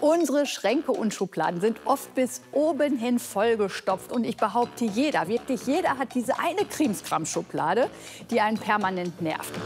Unsere Schränke und Schubladen sind oft bis oben hin vollgestopft. Und ich behaupte, jeder, wirklich jeder hat diese eine Krimskram-Schublade, die einen permanent nervt.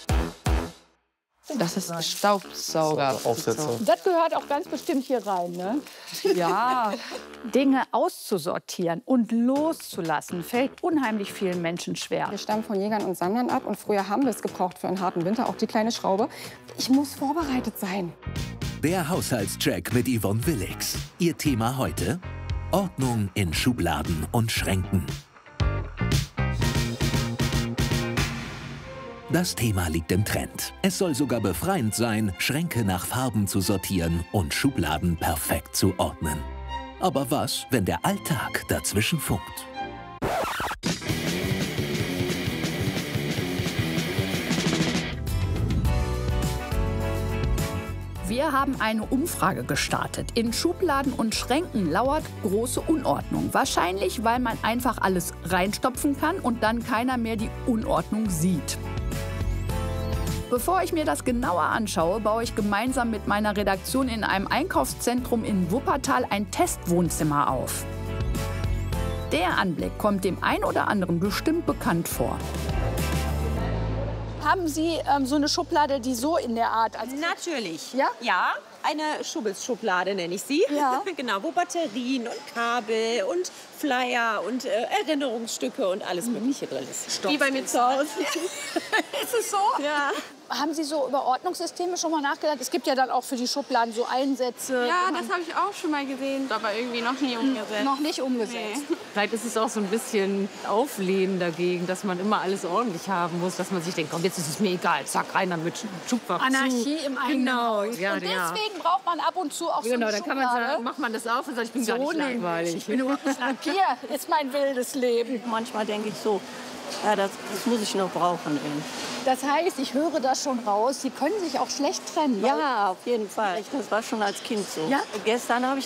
Das ist Staubsauger. Das gehört auch ganz bestimmt hier rein, ne? Ja. Dinge auszusortieren und loszulassen, fällt unheimlich vielen Menschen schwer. Wir stammen von Jägern und Sammlern ab und früher haben wir es gebraucht für einen harten Winter, auch die kleine Schraube. Ich muss vorbereitet sein. Der Haushaltscheck mit Yvonne Willix. Ihr Thema heute: Ordnung in Schubladen und Schränken. Das Thema liegt im Trend. Es soll sogar befreiend sein, Schränke nach Farben zu sortieren und Schubladen perfekt zu ordnen. Aber was, wenn der Alltag dazwischen funkt? Wir haben eine Umfrage gestartet. In Schubladen und Schränken lauert große Unordnung. Wahrscheinlich, weil man einfach alles reinstopfen kann und dann keiner mehr die Unordnung sieht. Bevor ich mir das genauer anschaue, baue ich gemeinsam mit meiner Redaktion in einem Einkaufszentrum in Wuppertal ein Testwohnzimmer auf. Der Anblick kommt dem einen oder anderen bestimmt bekannt vor. Haben Sie so eine Schublade, die so in der Art... Natürlich. Ja? Ja, eine Schubbelsschublade nenne ich sie. Ja. Genau, wo Batterien und Kabel und Flyer und Erinnerungsstücke und alles Mögliche drin ist. Wie bei mir zu Hause. Ist es so? Ja. Haben Sie so über Ordnungssysteme schon mal nachgedacht? Es gibt ja dann auch für die Schubladen so Einsätze. Ja, das habe ich auch schon mal gesehen, aber irgendwie noch nie umgesetzt. Noch nicht umgesetzt. Nee. Vielleicht ist es auch so ein bisschen Auflehnen dagegen, dass man immer alles ordentlich haben muss, dass man sich denkt, komm, jetzt ist es mir egal, zack, rein damit, Schubfach zu. Anarchie im eigenen Genau, Haus. ja, und deswegen ja. braucht man ab und zu auch so Genau, eine dann kann man Schublade. sagen, macht man das auf und sagt, ich bin gar nicht langweilig. Ich bin unschlag. Hier ist mein wildes Leben. Manchmal denke ich so, ja, das muss ich noch brauchen. Ey. Das heißt, ich höre das schon raus, Sie können sich auch schlecht trennen. Ja, auf jeden Fall. Das war schon als Kind so. Ja? Gestern habe ich